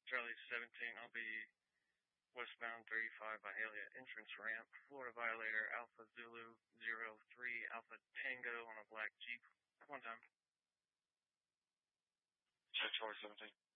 Charlie 17, I'll be westbound 35 by Elliott entrance ramp. Florida violator Alpha Zulu 03 Alpha Tango on a black Jeep. One time. Check Charlie 17.